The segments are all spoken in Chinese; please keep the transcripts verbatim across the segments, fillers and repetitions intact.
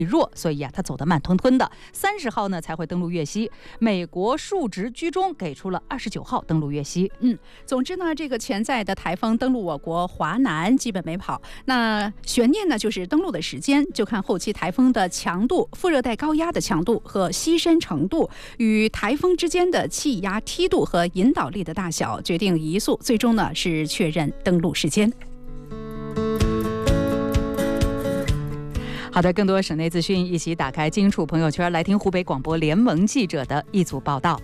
弱，所以啊，它走得慢吞吞的。三十号呢才会登陆月西。美国数值居中给出了二十九号登陆月西。 嗯，总之呢，这个潜在的台风登陆我国华南基本没跑。那悬念呢就是登陆的时间，就看后期台风的强度、副热带高压的强度和西伸程度与台风之间的气压梯度和引导力的大小，决定移速，最终呢是确认登陆时间。 好的，更多省内资讯，一起打开荆楚朋友圈，来听湖北广播联盟记者的一组报道。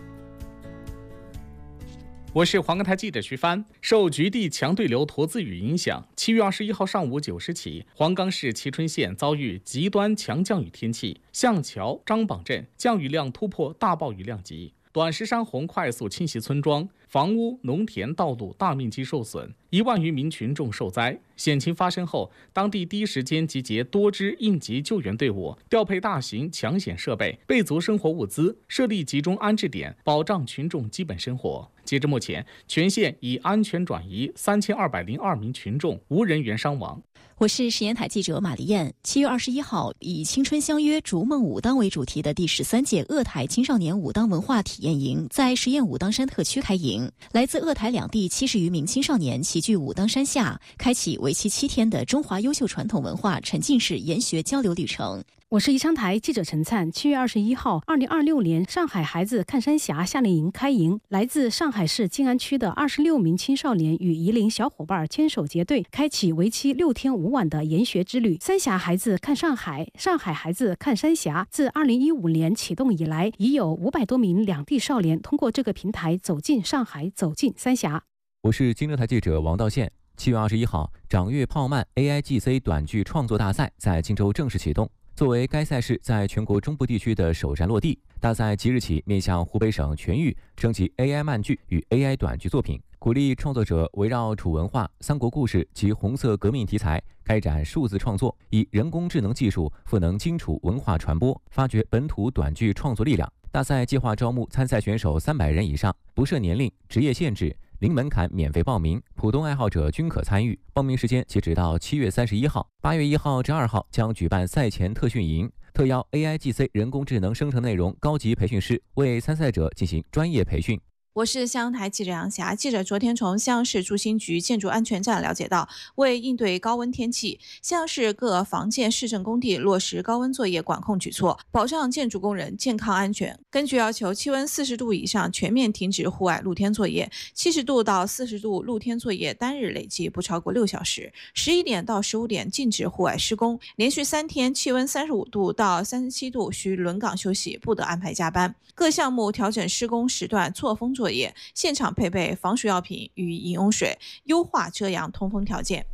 我是黄冈台记者徐帆。受局地强对流沱自雨影响，七月二十一号上午九时起，黄冈市蕲春县遭遇极端强降雨天气，象桥、张榜镇降雨量突破大暴雨量级，短时山洪快速侵袭村庄，房屋、农田、道路大面积受损，一万余名群众受灾。险情发生后，当地第一时间集结多支应急救援队伍，调配大型抢险设备，备足生活物资，设立集中安置点，保障群众基本生活。截至目前，全县已安全转移三千二百零二名群众，无人员伤亡。 我是实验台记者马丽燕。七月二十一号，以青春相约逐梦武当为主题的第十三届鄂台青少年武当文化体验营在实验武当山特区开营，来自鄂台两地七十余名青少年齐聚武当山下，开启为期七天的中华优秀传统文化沉浸式研学交流旅程。 我是宜昌台记者陈灿。七月二十一号，二零二六年上海孩子看山峡夏令营开营，来自上海市静安区的二十六名青少年与宜林小伙伴牵手结队，开启为期六天五晚的研学之旅。三峡孩子看上海，上海孩子看山峡，自二零一五年启动以来，已有五百多名两地少年通过这个平台走进上海，走进三峡。 我是金浙台记者王道宪。七月二十一号，掌阅泡漫 A I G C 短剧创作大赛在荆州正式启动。作为该赛事在全国中部地区的首站落地，大赛即日起面向湖北省全域征集 A I 漫剧与 A I 短剧作品，鼓励创作者围绕楚文化、三国故事及红色革命题材开展数字创作，以人工智能技术赋能荆楚文化传播，发掘本土短剧创作力量。大赛计划招募参赛选手三百人以上，不设年龄、职业限制，零门槛免费报名，普通爱好者均可参与。报名时间截止到七月三十一号，八月一号至二号将举办赛前特训营，特邀 A I G C 人工智能生成内容高级培训师为参赛者进行专业培训。 我是襄阳台记者杨霞。记者昨天从襄阳市住新局建筑安全站了解到，为应对高温天气，襄阳市各房建市政工地落实高温作业管控举措，保障建筑工人健康安全。根据要求，气温四十度以上全面停止户外露天作业，七十度到四十度露天作业单日累计不超过六小时，十一点到十五点禁止户外施工，连续三天气温三十五度到三十七度需轮岗休息，不得安排加班。各项目调整施工时段，错峰作业，现场配备防暑药品与饮用水，优化遮阳通风条件。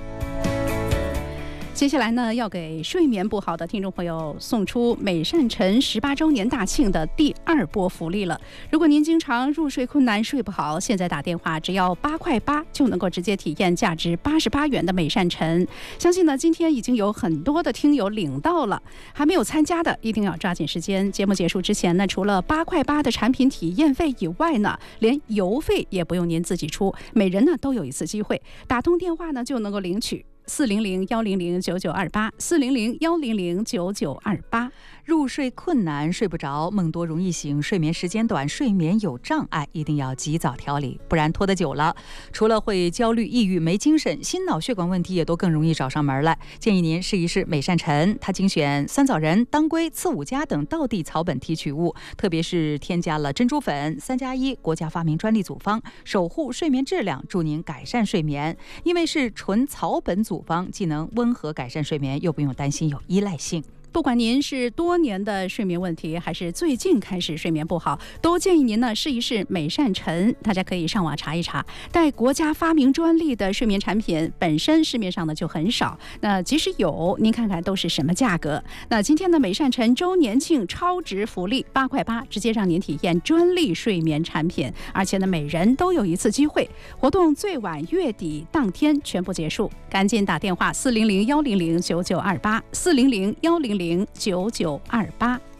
接下来呢，要给睡眠不好的听众朋友送出美善晨十八周年大庆的第二波福利了。如果您经常入睡困难、睡不好，现在打电话只要八块八就能够直接体验价值八十八元的美善晨。相信呢，今天已经有很多的听友领到了，还没有参加的一定要抓紧时间。节目结束之前呢，除了八块八的产品体验费以外呢，连邮费也不用您自己出，每人呢都有一次机会，打通电话呢就能够领取。四零零幺零零九九二八，四零零幺零零九九二八。 入睡困难、睡不着、梦多容易醒、睡眠时间短、睡眠有障碍，一定要及早调理，不然拖得久了，除了会焦虑、抑郁、没精神，心脑血管问题也都更容易找上门来。建议您试一试美善晨，它精选酸枣仁、当归、刺五加等道地草本提取物，特别是添加了珍珠粉，三加一国家发明专利组方，守护睡眠质量，助您改善睡眠。因为是纯草本组方，既能温和改善睡眠，又不用担心有依赖性。 不管您是多年的睡眠问题，还是最近开始睡眠不好，都建议您呢试一试美善晨。大家可以上网查一查，带国家发明专利的睡眠产品本身市面上呢就很少，那即使有，您看看都是什么价格。那今天的美善晨周年庆超值福利，八块八直接让您体验专利睡眠产品，而且呢每人都有一次机会，活动最晚月底当天全部结束，赶紧打电话四零零幺零零九九二八，四零零幺零零九九二八。